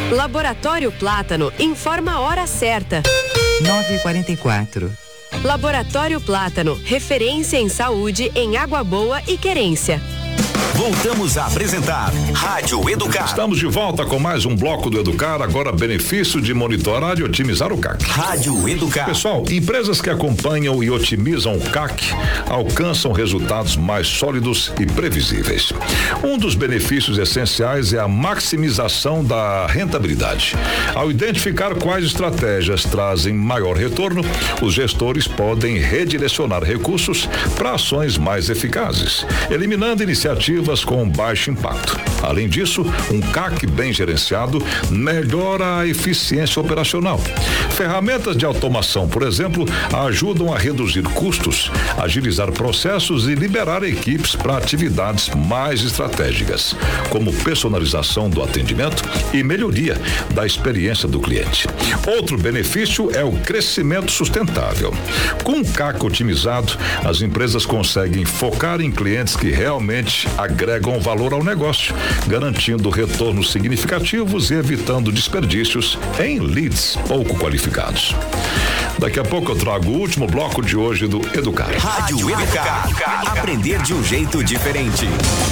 Laboratório Plátano informa a hora certa. 9h44. Laboratório Plátano, referência em saúde em Água Boa e Querência. Voltamos a apresentar Rádio Educar. Estamos de volta com mais um bloco do Educar, agora benefício de monitorar e otimizar o CAC. Rádio Educar. Pessoal, empresas que acompanham e otimizam o CAC alcançam resultados mais sólidos e previsíveis. Um dos benefícios essenciais é a maximização da rentabilidade. Ao identificar quais estratégias trazem maior retorno, os gestores podem redirecionar recursos para ações mais eficazes, eliminando iniciativas com baixo impacto. Além disso, um CAC bem gerenciado melhora a eficiência operacional. Ferramentas de automação, por exemplo, ajudam a reduzir custos, agilizar processos e liberar equipes para atividades mais estratégicas, como personalização do atendimento e melhoria da experiência do cliente. Outro benefício é o crescimento sustentável. Com um CAC otimizado, as empresas conseguem focar em clientes que realmente agregam valor ao negócio, garantindo retornos significativos e evitando desperdícios em leads pouco qualificados. Daqui a pouco eu trago o último bloco de hoje do Educar. Rádio Educar. Aprender de um jeito diferente.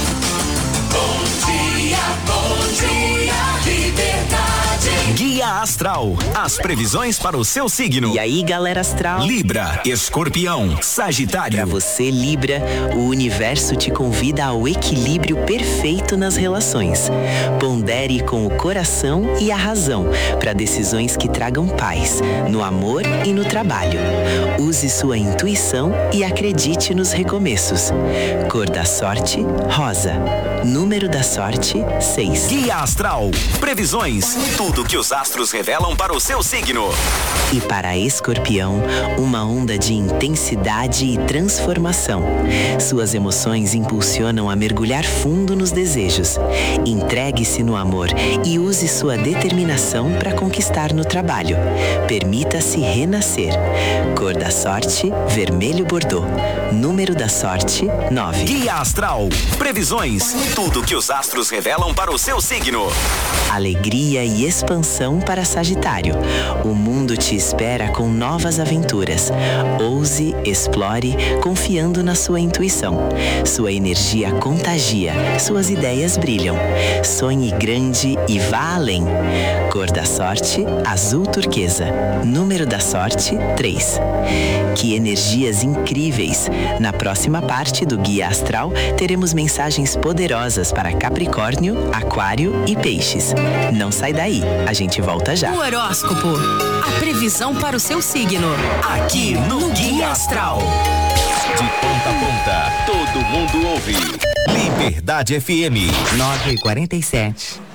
Bom dia, Liberdade. Guia Astral. As previsões para o seu signo. E aí, galera astral? Libra, Escorpião, Sagitário. Pra você, Libra, o universo te convida ao equilíbrio perfeito nas relações. Pondere com o coração e a razão para decisões que tragam paz no amor e no trabalho. Use sua intuição e acredite nos recomeços. Cor da sorte, rosa. Número da sorte, 6. Guia Astral. Previsões. Tudo que os astros revelam para o seu signo. E para Escorpião, uma onda de intensidade e transformação. Suas emoções impulsionam a mergulhar fundo nos desejos. Entregue-se no amor e use sua determinação para conquistar no trabalho. Permita-se renascer. Cor da sorte, vermelho bordô. Número da sorte, 9. Guia Astral. Previsões. Tudo que os astros revelam para o seu signo. Alegria e expansão para Sagitário. O mundo te espera com novas aventuras. Ouse, explore, confiando na sua intuição. Sua energia contagia, suas ideias brilham. Sonhe grande e vá além. Cor da sorte, azul turquesa. Número da sorte, 3. Que energias incríveis! Na próxima parte do Guia Astral, teremos mensagens poderosas para Capricórnio, Aquário e Peixes. Não sai daí, a gente volta já. O horóscopo, a previsão para o seu signo. Aqui no Guia Astral. De ponta a ponta, todo mundo ouve. Liberdade FM. 9h47.